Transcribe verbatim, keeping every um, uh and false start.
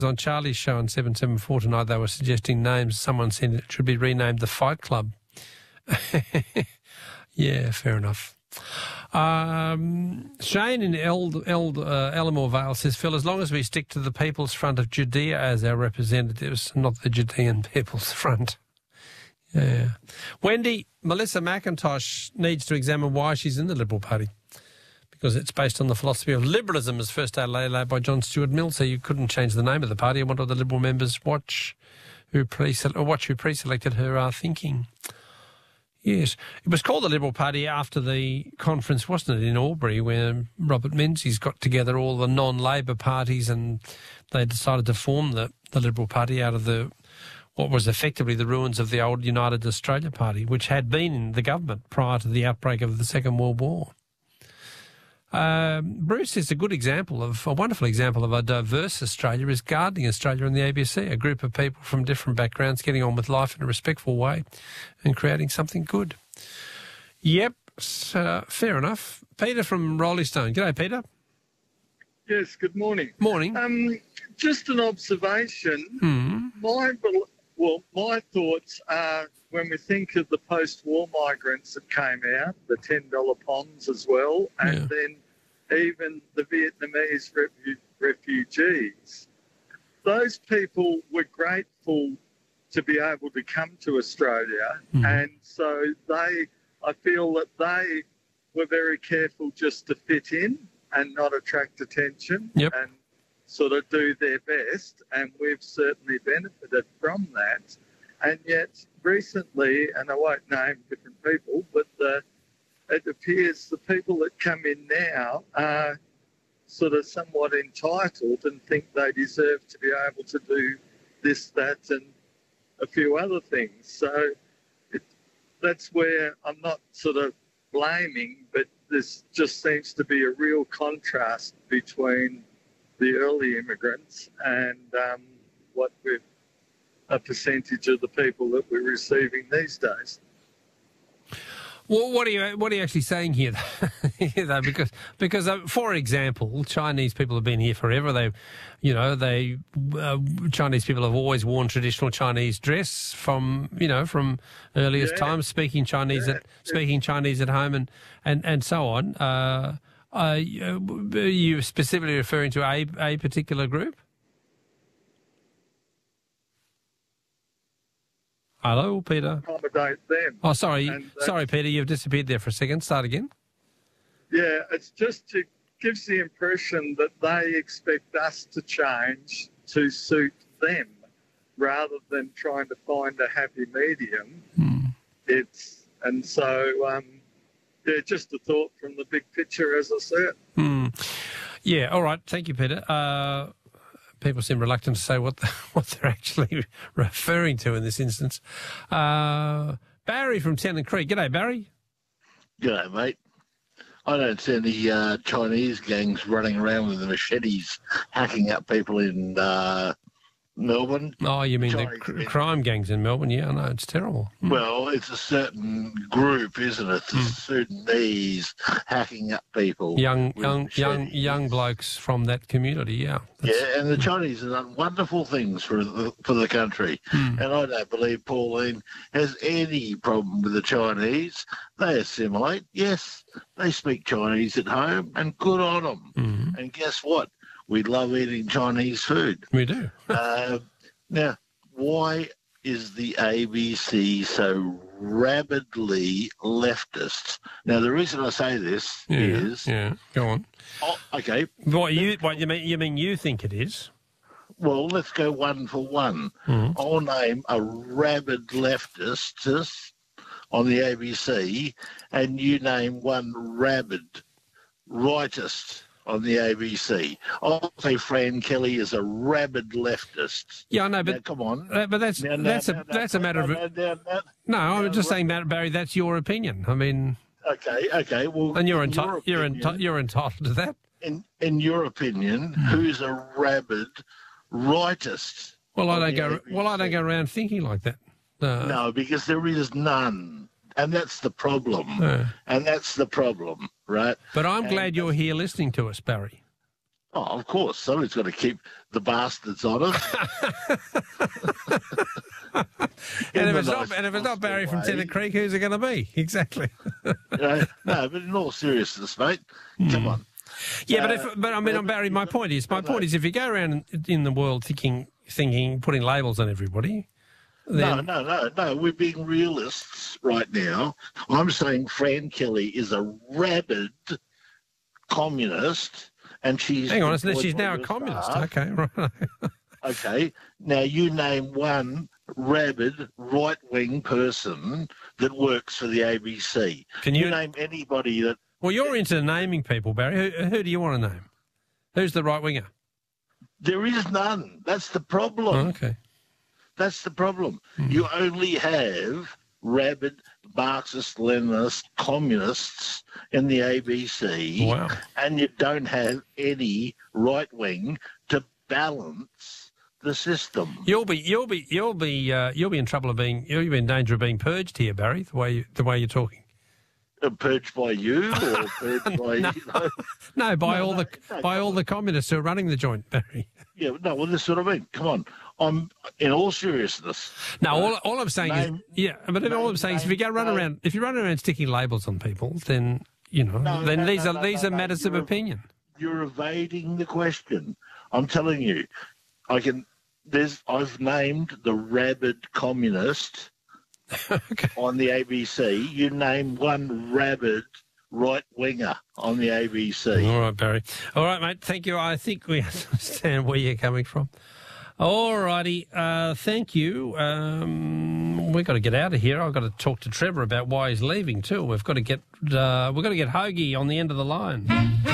On Charlie's show on seven seven four tonight, they were suggesting names. Someone said it should be renamed the Fight Club. Yeah, fair enough. Um, Shane in Eld, Eld, uh, Ellamore Vale says, Phil, as long as we stick to the People's Front of Judea as our representatives, not the Judean People's Front. Yeah. Wendy, Melissa McIntosh needs to examine why she's in the Liberal Party, because it's based on the philosophy of liberalism as first outlaid by John Stuart Mill, so you couldn't change the name of the party. I want all the Liberal members watch who pre or watch who pre-selected her are thinking. Yes. It was called the Liberal Party after the conference, wasn't it, in Albury, where Robert Menzies got together all the non-Labor parties and they decided to form the, the Liberal Party out of the what was effectively the ruins of the old United Australia Party, which had been in the government prior to the outbreak of the Second World War. Um, Bruce is a good example of, a wonderful example of a diverse Australia is Gardening Australia and the A B C, a group of people from different backgrounds getting on with life in a respectful way and creating something good. Yep, so, fair enough. Peter from Rolling Stone. G'day, Peter. Yes, good morning. Morning. Um, just an observation. Mm. My, well, my thoughts are when we think of the post-war migrants that came out, the ten dollar poms as well, and Yeah. then even the Vietnamese refu- refugees, those people were grateful to be able to come to Australia, Mm. and so they, I feel that they were very careful just to fit in and not attract attention Yep. and sort of do their best, and we've certainly benefited from that. And yet recently, and I won't name different people, but the, it appears the people that come in now are sort of somewhat entitled and think they deserve to be able to do this, that and a few other things. So it, that's where I'm not sort of blaming, but this just seems to be a real contrast between the early immigrants and um, what we've a percentage of the people that we're receiving these days. Well, what are you what are you actually saying here, though? Because because uh, for example, Chinese people have been here forever. They, you know, they uh, Chinese people have always worn traditional Chinese dress from you know from earliest Yeah. times, speaking Chinese Yeah. at speaking Chinese at home and and and so on. Uh, uh, are you specifically referring to a a particular group? Hello, Peter. Accommodate them. Oh, sorry, And, uh, sorry, Peter. You've disappeared there for a second. Start again. Yeah, it's just to gives the impression that they expect us to change to suit them rather than trying to find a happy medium. Hmm. It's and so um, yeah, just a thought from the big picture, as I said. Hmm. Yeah. All right. Thank you, Peter. Uh, people seem reluctant to say what the, what they're actually referring to in this instance. Uh, Barry from Tennant Creek. G'day, Barry. G'day, mate. I don't see any uh, Chinese gangs running around with the machetes hacking up people in uh, Melbourne. Oh, you mean Chinese the cr- men. crime gangs in Melbourne? Yeah, I know. It's terrible. Hmm. Well, it's a certain group, isn't it? The Sudanese hacking up people. Young, with young, young, machetes. young blokes from that community. Yeah. That's- Yeah, and the Chinese have done wonderful things for the, for the country. Hmm. And I don't believe Pauline has any problem with the Chinese. They assimilate. Yes, they speak Chinese at home, and good on them. Mhm. And guess what? We love eating Chinese food. We do. uh, now, why is the A B C so rabidly leftist? Now, the reason I say this Yeah. is... Yeah. Go on. Oh, okay, What you? What you mean? You mean you think it is? well, let's go one for one. Mhm. I'll name a rabid leftist on the A B C, and you name one rabid rightist on the A B C. I'll say Fran Kelly is a rabid leftist. Yeah, I know, Now, but come on. uh, but that's Now, now, that's a now, that's a now, matter of. now, now, now, No, I'm now, just right. saying, Matt Barry, that's your opinion. I mean, Okay, okay. Well, and you're in your entitled. You're opinion- enti- you're entitled to that. in in your opinion, Hmm. who's a rabid rightist? Well, I on don't the go. A B Well, I don't C? go around thinking like that. Uh, No, because there is none, and that's the problem. uh, And that's the problem, right? but I'm And glad you're here listening to us, Barry. Oh, of course. Somebody's got to keep the bastards honest. and, if it's not, and if it's not Barry from Tennant Creek, who's it going to be? Exactly. you know, no, but in all seriousness, mate, mm. come on. Yeah, uh, but if, but I mean, Barry, my point is, my no, point is, if you go around in, in the world thinking, thinking, putting labels on everybody. Then... No, no, no, no. We're being realists right now. I'm saying Fran Kelly is a rabid communist, and she's hang on, isn't it? She's now a communist. Staff. Okay, right. Okay. Now you name one rabid right-wing person that works for the A B C. Can you, you name anybody that? Well, you're into naming people, Barry. Who, who do you want to name? Who's the right winger? There is none. That's the problem. Oh, okay. That's the problem. Mm. You only have rabid Marxist, Leninist, communists in the A B C, wow. and you don't have any right wing to balance the system. You'll be, you'll be, you'll be, uh, you'll be in trouble of being, you'll be in danger of being purged here, Barry. The way you, the way you're talking. Uh, purged by you, or purged by no, you know? no, by no, all no, the no, by all the communists who are running the joint, Barry. Yeah, no, well, this is what I mean. Come on. I'm, in all seriousness. No, all, all I'm saying name, is, yeah, but name, all I'm saying name, is, if you go run name. around, if you run around sticking labels on people, then you know, No, then no, these no, are no, these no, are no, matters of you're- opinion. You're evading the question. I'm telling you, I can. There's. I've named the rabid communist Okay. on the A B C. You name one rabid right winger on the A B C. All right, Barry. All right, mate. Thank you. I think we understand where you're coming from. All righty. Uh, thank you. Um, we've got to get out of here. I've got to talk to Trevor about why he's leaving too. We've got to get. Uh, we've got to get Hoagie on the end of the line.